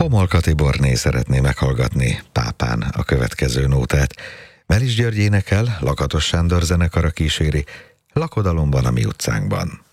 Homolka Tiborné szeretné meghallgatni Pápán a következő nótát. Melis György énekel, Lakatos Sándor zenekara kíséri, Lakodalomban a mi utcánkban.